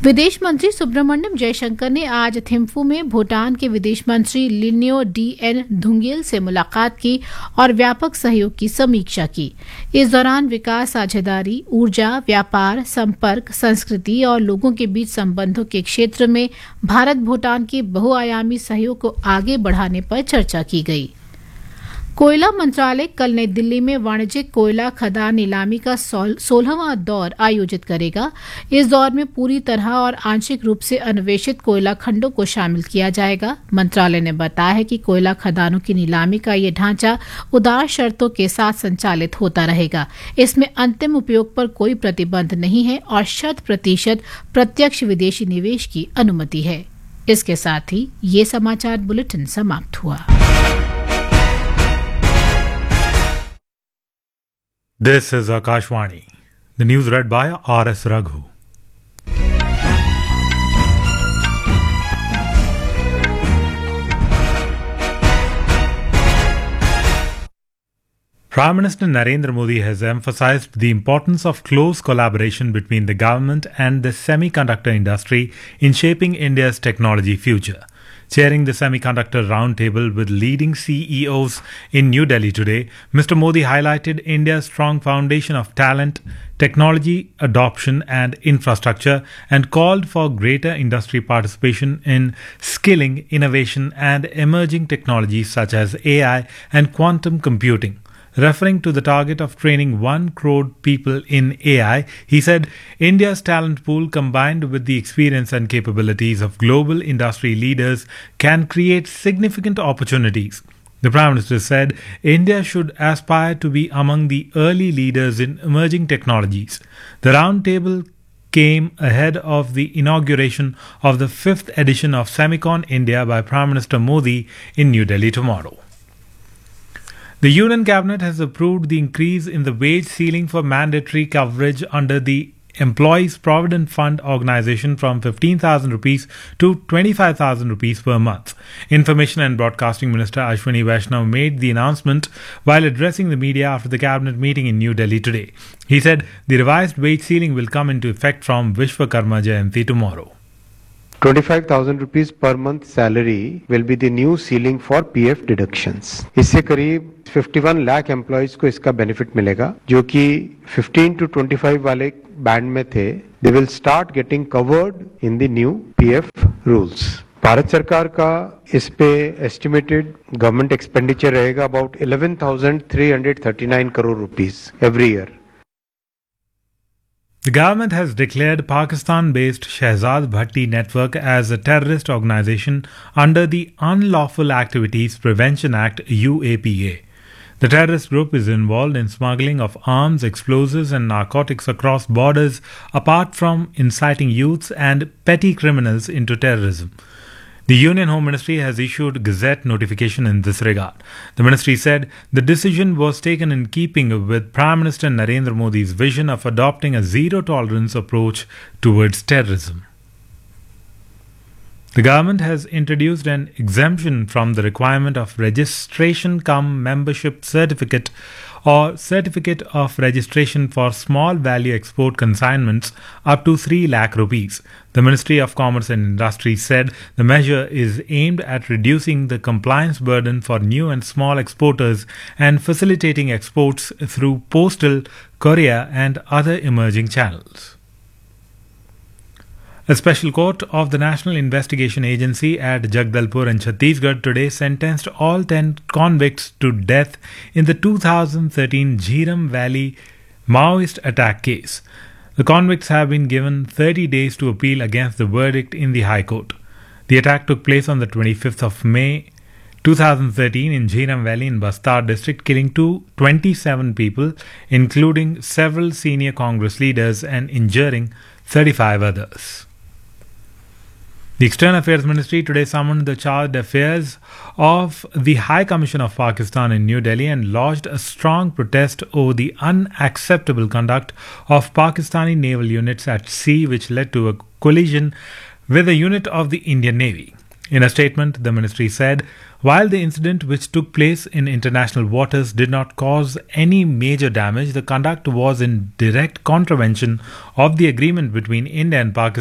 विदेश मंत्री सुब्रमण्यम जयशंकर ने आज थिम्फू में भूटान के विदेश मंत्री लिन्यो डी.एन. धुंगेल से मुलाकात की और व्यापक सहयोग की समीक्षा की। इस दौरान विकास साझेदारी, ऊर्जा, व्यापार, संपर्क, संस्कृति और लोगों के बीच संबंधों के क्षेत्र में भारत भूटान के बहुआयामी सहयोग को आगे बढ़ाने पर चर्चा की गई। कोयला मंत्रालय कल नई दिल्ली में वाणिज्यिक कोयला खदान नीलामी का 16वां दौर आयोजित करेगा। इस दौर में पूरी तरह और आंशिक रूप से अन्वेषित कोयला खंडों को शामिल किया जाएगा। मंत्रालय ने बताया है कि कोयला खदानों की नीलामी का ये ढांचा उदार शर्तों के साथ संचालित होता रहेगा। इसमें अंतिम उपयोग पर कोई प्रतिबंध नहीं है और 100% प्रत्यक्ष विदेशी निवेश की अनुमति है। इसके साथ ही ये समाचार बुलेटिन समाप्त हुआ। This is Akashvani. The news read by R.S. Raghu. Prime Minister Narendra Modi has emphasized the importance of close collaboration between the government and the semiconductor industry in shaping India's technology future. Chairing the Semiconductor Roundtable with leading CEOs in New Delhi today, Mr. Modi highlighted India's strong foundation of talent, technology adoption and infrastructure and called for greater industry participation in skilling, innovation and emerging technologies such as AI and quantum computing. Referring to the target of training 1 crore people in AI, he said India's talent pool combined with the experience and capabilities of global industry leaders can create significant opportunities. The Prime Minister said India should aspire to be among the early leaders in emerging technologies. The roundtable came ahead of the inauguration of the 5th edition of Semicon India by Prime Minister Modi in New Delhi tomorrow. The Union Cabinet has approved the increase in the wage ceiling for mandatory coverage under the Employees Provident Fund organisation from 15,000 rupees to 25,000 rupees per month. Information and Broadcasting Minister Ashwini Vaishnaw made the announcement while addressing the media after the cabinet meeting in New Delhi today. He said the revised wage ceiling will come into effect from Vishwakarma Jayanti tomorrow. 25,000 rupees per month salary will be the new ceiling for PF deductions. इससे करीब 51 lakh employees को इसका benefit मिलेगा जो कि 15 to 25 वाले band में थे. They will start getting covered in the new PF rules. Bharat सरकार का इस पे एस्टिमेटेड गवर्नमेंट एक्सपेंडिचर रहेगा about 11,339 crore rupees every year. The government has declared Pakistan-based Shehzad Bhatti Network as a terrorist organization under the Unlawful Activities Prevention Act UAPA. The terrorist group is involved in smuggling of arms, explosives and narcotics across borders apart from inciting youths and petty criminals into terrorism. The Union Home Ministry has issued Gazette notification in this regard. The ministry said the decision was taken in keeping with Prime Minister Narendra Modi's vision of adopting a zero-tolerance approach towards terrorism. The government has introduced an exemption from the requirement of registration cum membership certificate or certificate of registration for small value export consignments up to 3 lakh rupees. The Ministry of Commerce and Industry said the measure is aimed at reducing the compliance burden for new and small exporters and facilitating exports through postal, courier and other emerging channels. A special court of the National Investigation Agency at Jagdalpur in Chhattisgarh today sentenced all 10 convicts to death in the 2013 Jhiram Valley Maoist attack case. The convicts have been given 30 days to appeal against the verdict in the High Court. The attack took place on the 25th of May 2013 in Jhiram Valley in Bastar district, killing 27 people, including several senior Congress leaders, and injuring 35 others. The External Affairs Ministry today summoned the chargé d'affaires of the High Commission of Pakistan in New Delhi and lodged a strong protest over the unacceptable conduct of Pakistani naval units at sea, which led to a collision with a unit of the Indian Navy. In a statement, the ministry said, while the incident which took place in international waters did not cause any major damage, the conduct was in direct contravention of the agreement between India and Pakistan